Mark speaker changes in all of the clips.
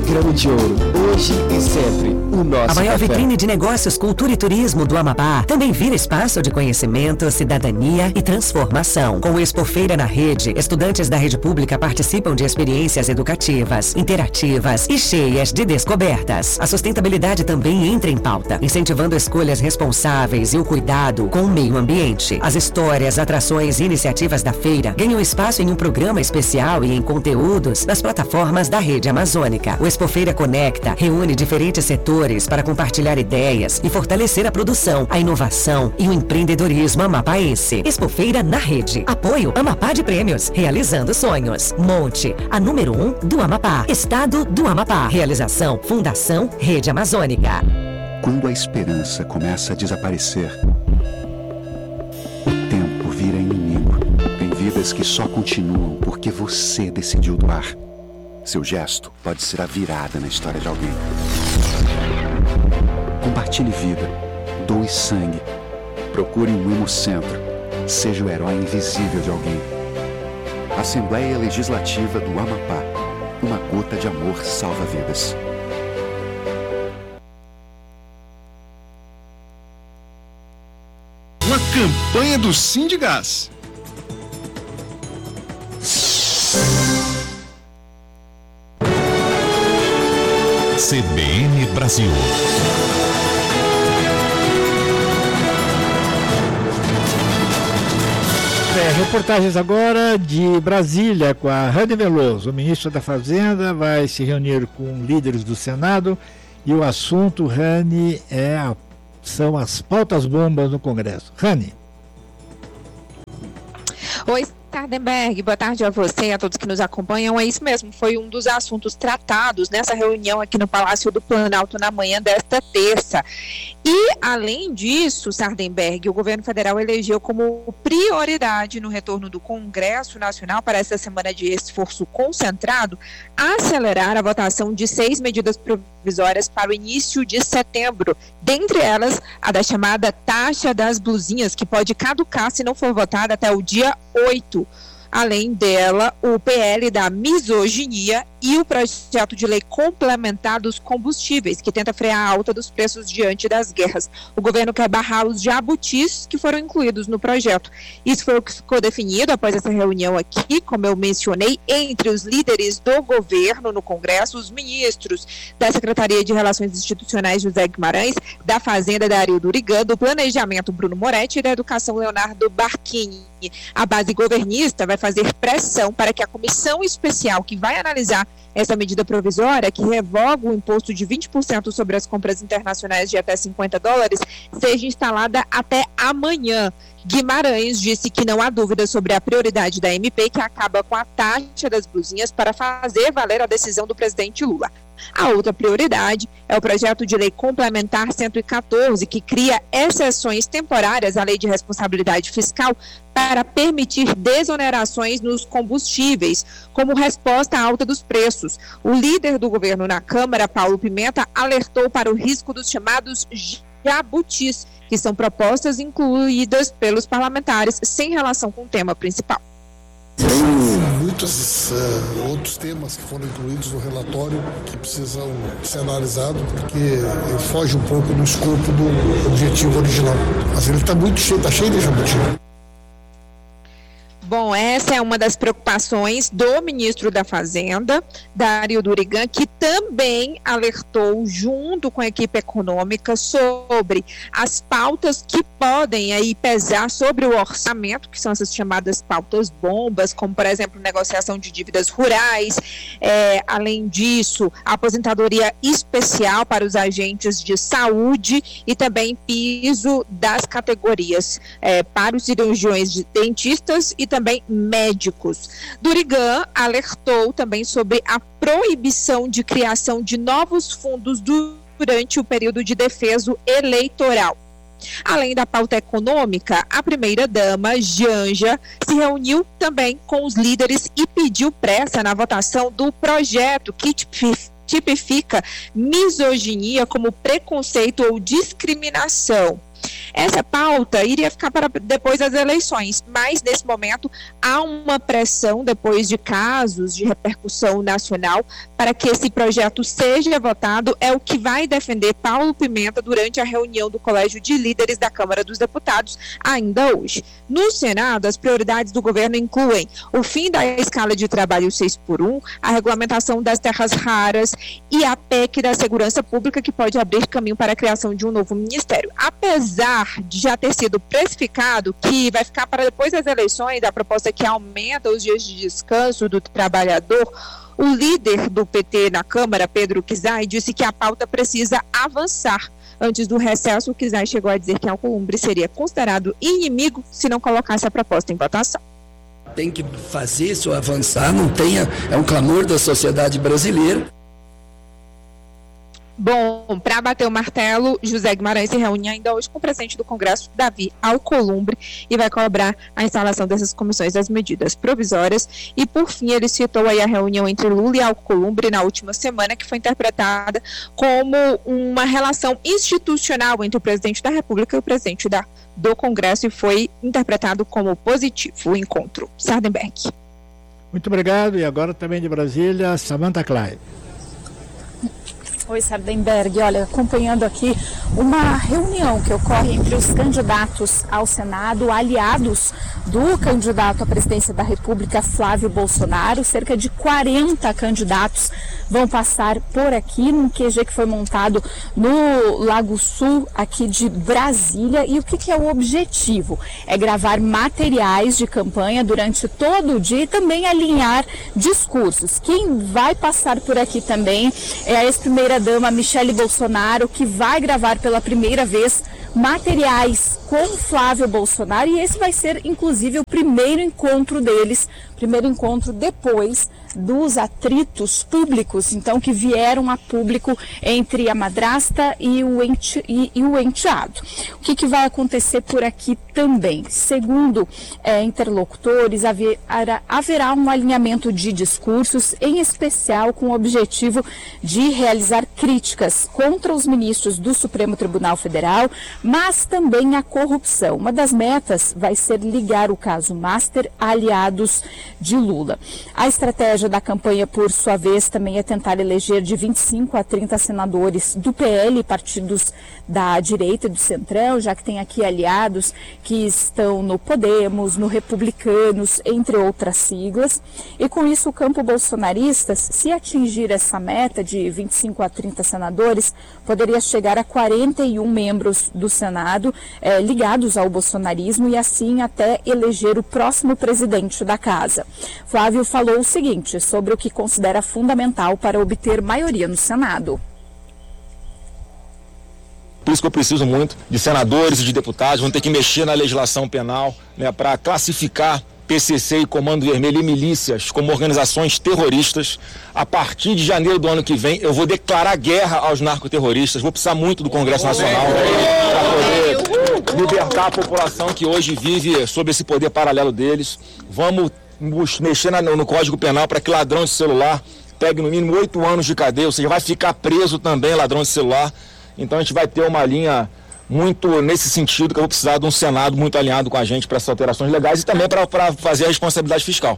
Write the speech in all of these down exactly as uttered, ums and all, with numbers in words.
Speaker 1: grama de ouro. Hoje e sempre, o nosso
Speaker 2: A maior
Speaker 1: café.
Speaker 2: vitrine de negócios, cultura e turismo do Amapá também vira espaço de conhecimento, cidadania e transformação. Com o Expofeira na Rede, estudantes da rede pública participam de experiências educativas, interativas e cheias de descobertas. A sustentabilidade também entra em pauta, incentivando escolhas responsáveis e o cuidado com o meio ambiente. As histórias, atrações e iniciativas da feira ganham espaço em um programa especial e em conteúdos nas plataformas da Rede Amazônica. O Expofeira Conecta reúne diferentes setores para compartilhar ideias e fortalecer a produção, a inovação e o empreendedorismo amapaense. Expofeira na Rede. Apoio Amapá de Prêmios. Realizando sonhos. Monte, a número um do Amapá. Estado do Amapá. Realização Fundação Rede Amazônica.
Speaker 3: Quando a esperança começa a desaparecer, o tempo vira inimigo. Tem vidas que só continuam porque você decidiu doar. Seu gesto pode ser a virada na história de alguém. Compartilhe vida. Doe sangue. Procure um hemocentro. Seja o herói invisível de alguém. Assembleia Legislativa do Amapá. Uma gota de amor salva vidas.
Speaker 4: Uma campanha do Sindigás.
Speaker 5: C B N Brasil.
Speaker 6: É, reportagens agora de Brasília com a Rani Veloso. O ministro da Fazenda vai se reunir com líderes do Senado e o assunto, Rani, é a, são as pautas bombas no Congresso. Rani.
Speaker 7: Oi, Sardenberg, boa tarde a você e a todos que nos acompanham. É isso mesmo, foi um dos assuntos tratados nessa reunião aqui no Palácio do Planalto na manhã desta terça. E, além disso, Sardenberg, o governo federal elegeu como prioridade no retorno do Congresso Nacional para essa semana de esforço concentrado, acelerar a votação de seis medidas provisórias para o início de setembro, dentre elas a da chamada taxa das blusinhas, que pode caducar se não for votada até o dia oito. Além dela, o P L da misoginia e o projeto de lei complementar dos combustíveis, que tenta frear a alta dos preços diante das guerras. O governo quer barrar os jabutis que foram incluídos no projeto. Isso foi o que ficou definido após essa reunião aqui, como eu mencionei, entre os líderes do governo no Congresso, os ministros da Secretaria de Relações Institucionais, José Guimarães, da Fazenda, Dario Durigan, do Planejamento, Bruno Moretti, e da Educação, Leonardo Barquini. A base governista vai fazer pressão para que a comissão especial que vai analisar essa medida provisória, que revoga o imposto de vinte por cento sobre as compras internacionais de até cinquenta dólares, seja instalada até amanhã. Guimarães disse que não há dúvida sobre a prioridade da M P, que acaba com a taxa das blusinhas para fazer valer a decisão do presidente Lula. A outra prioridade é o projeto de lei complementar cento e quatorze, que cria exceções temporárias à lei de responsabilidade fiscal para permitir desonerações nos combustíveis, como resposta à alta dos preços. O líder do governo na Câmara, Paulo Pimenta, alertou para o risco dos chamados jabutis, que são propostas incluídas pelos parlamentares sem relação com o tema principal.
Speaker 8: Tem muitos uh, outros temas que foram incluídos no relatório que precisam ser analisados, porque ele foge um pouco do escopo do objetivo original. Mas ele está muito cheio, está cheio de jabuti.
Speaker 7: Bom, essa é uma das preocupações do ministro da Fazenda, Dario Durigan, que também alertou, junto com a equipe econômica, sobre as pautas que podem aí pesar sobre o orçamento, que são essas chamadas pautas bombas, como, por exemplo, negociação de dívidas rurais, é, além disso, a aposentadoria especial para os agentes de saúde e também piso das categorias é, para os cirurgiões de dentistas e também também médicos. Durigan alertou também sobre a proibição de criação de novos fundos durante o período de defeso eleitoral. Além da pauta econômica, a primeira-dama, Janja, se reuniu também com os líderes e pediu pressa na votação do projeto que tipifica misoginia como preconceito ou discriminação. essa pauta iria ficar para depois das eleições, mas nesse momento há uma pressão depois de casos de repercussão nacional para que esse projeto seja votado. É o que vai defender Paulo Pimenta durante a reunião do Colégio de Líderes da Câmara dos Deputados ainda hoje. No Senado, as prioridades do governo incluem o fim da escala de trabalho seis por um, a regulamentação das terras raras e a P E C da segurança pública, que pode abrir caminho para a criação de um novo ministério. Apesar de já ter sido precificado que vai ficar para depois das eleições a proposta que aumenta os dias de descanso do trabalhador, o líder do P T na Câmara, Pedro Kizai, disse que a pauta precisa avançar. Antes do recesso, o Kizai chegou a dizer que Alcolumbre seria considerado inimigo se não colocasse a proposta em votação.
Speaker 9: Tem que fazer isso avançar, não tenha, é um clamor da sociedade brasileira.
Speaker 7: Bom, para bater o martelo, José Guimarães se reúne ainda hoje com o presidente do Congresso, Davi Alcolumbre, e vai cobrar a instalação dessas comissões das medidas provisórias. E, por fim, ele citou aí a reunião entre Lula e Alcolumbre na última semana, que foi interpretada como uma relação institucional entre o presidente da República e o presidente da, do Congresso, e foi interpretado como positivo o encontro. Sardenberg.
Speaker 6: Muito obrigado. E agora também de Brasília, Samantha Klein.
Speaker 10: Oi, Sardenberg. Olha, acompanhando aqui uma reunião que ocorre entre os candidatos ao Senado, aliados do candidato à presidência da República, Flávio Bolsonaro. Cerca de quarenta candidatos vão passar por aqui num Q G que foi montado no Lago Sul, aqui de Brasília. E o que, que é o objetivo? É gravar materiais de campanha durante todo o dia e também alinhar discursos. Quem vai passar por aqui também é a ex-primeira dama Michele Bolsonaro, que vai gravar pela primeira vez materiais com Flávio Bolsonaro, e esse vai ser inclusive o primeiro encontro deles, primeiro encontro depois dos atritos públicos, então, que vieram a público entre a madrasta e o, ente, e, e o enteado. O que, que vai acontecer por aqui também? Segundo é, interlocutores, haverá, haverá um alinhamento de discursos, em especial com o objetivo de realizar críticas contra os ministros do Supremo Tribunal Federal, mas também a corrupção. Uma das metas vai ser ligar o caso Master a aliados de Lula. A estratégia da campanha, por sua vez, também é tentar eleger de vinte e cinco a trinta senadores do P L, partidos da direita e do Centrão, já que tem aqui aliados que estão no Podemos, no Republicanos, entre outras siglas. E com isso, o campo bolsonarista, se atingir essa meta de vinte e cinco a trinta senadores, poderia chegar a quarenta e um membros do Senado eh, ligados ao bolsonarismo, e assim até eleger o próximo presidente da casa. Flávio falou o seguinte sobre o que considera fundamental para obter maioria no Senado.
Speaker 11: Por isso que eu preciso muito de senadores e de deputados, vão ter que mexer na legislação penal, né, para classificar P C C e Comando Vermelho e milícias como organizações terroristas. A partir de janeiro do ano que vem, eu vou declarar guerra aos narcoterroristas. Vou precisar muito do Congresso Nacional para poder libertar a população que hoje vive sob esse poder paralelo deles. Vamos mexer na, no Código Penal para que ladrão de celular pegue no mínimo oito anos de cadeia, ou seja, vai ficar preso também ladrão de celular. Então a gente vai ter uma linha muito nesse sentido, que eu vou precisar de um Senado muito alinhado com a gente para essas alterações legais e também para fazer a responsabilidade fiscal.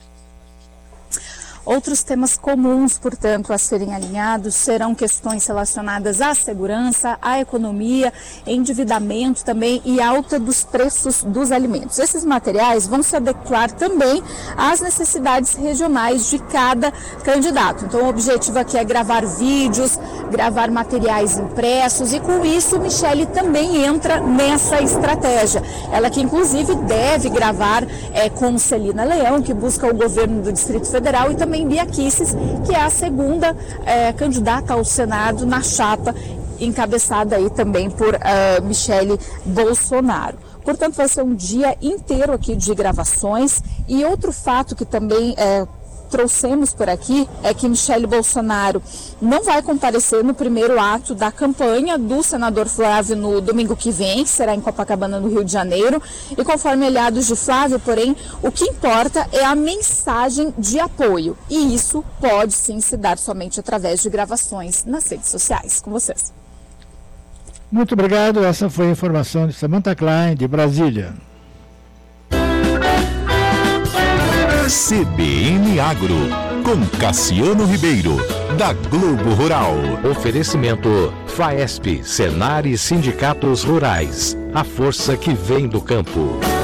Speaker 10: Outros temas comuns, portanto, a serem alinhados serão questões relacionadas à segurança, à economia, endividamento também e alta dos preços dos alimentos. Esses materiais vão se adequar também às necessidades regionais de cada candidato. Então, o objetivo aqui é gravar vídeos, gravar materiais impressos, e com isso, Michele também entra nessa estratégia. Ela que, inclusive, deve gravar é, com Celina Leão, que busca o governo do Distrito Federal, e também Bia Kicis, que é a segunda é, candidata ao Senado na chapa, encabeçada aí também por uh, Michele Bolsonaro. Portanto, vai ser um dia inteiro aqui de gravações. E outro fato que também é, trouxemos por aqui é que Michele Bolsonaro não vai comparecer no primeiro ato da campanha do senador Flávio no domingo que vem, que será em Copacabana, no Rio de Janeiro. E conforme aliados de Flávio, porém, o que importa é a mensagem de apoio. E isso pode sim se dar somente através de gravações nas redes sociais. Com vocês.
Speaker 6: Muito obrigado. Essa foi a informação de Samantha Klein, de Brasília.
Speaker 5: C B N Agro, com Cassiano Ribeiro, da Globo Rural.
Speaker 1: Oferecimento Faesp, Senar e Sindicatos Rurais. A força que vem do campo.